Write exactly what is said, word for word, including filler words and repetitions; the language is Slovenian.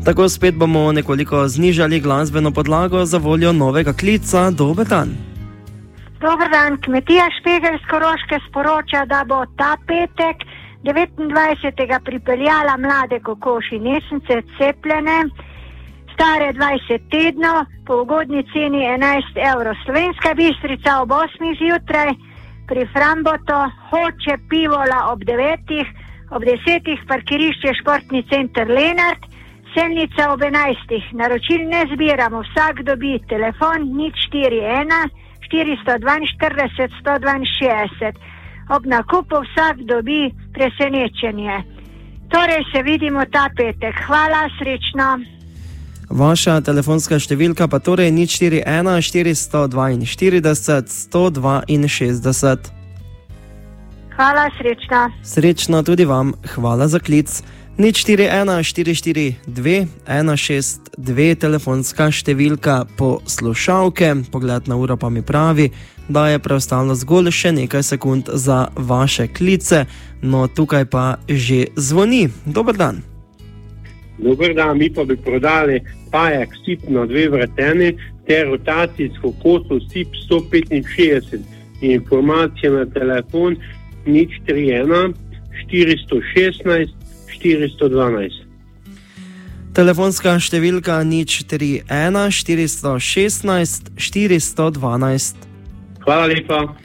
Tako spet bomo nekoliko znižali glasbeno podlago za voljo novega klica. Dober dan. Dober dan, Kmetija Špegelj z Koroške sporoča, da bo ta petek devetindvajsetega pripeljala mlade kokoši nesence cepljene, stare dvajset tednov, po ugodni ceni enajst evrov. Slovenska Bistrica ob osmih zjutraj, pri Framboto, Hoče, Pivola ob devetih, ob desetih parkirišče Športni center Lenart, Selnica ob enajstih. Naročil ne zbiramo, vsak dobi telefon nič štiri ena štiristo dvainštirideset sto dvainšestdeset. Ob nakupu vsak dobi presenečenje. Torej se vidimo ta petek. Hvala, srečno. Vaša telefonska številka pa torej nič štiri ena štiristo dvainštirideset sto dvainšestdeset. Hvala, srečno. Srečno tudi vam, hvala za klic. nič štiri ena štiri štiri dve ena šest dve telefonska številka poslušalke. Pogled na uro pa mi pravi, da je preostalo zgolj še nekaj sekund za vaše klice. No, tukaj pa že zvoni. Dober dan. Dober dan, mi pa bi prodali pajak sip na dve vrateni ter rotacijsko koso sip sto petinšestdeset. Informacije na telefon nič tri ena štiristo šestnajst štiristo dvanajst. Telefonska številka nič tri ena štiristo šestnajst štiristo dvanajst. Hvala lepa.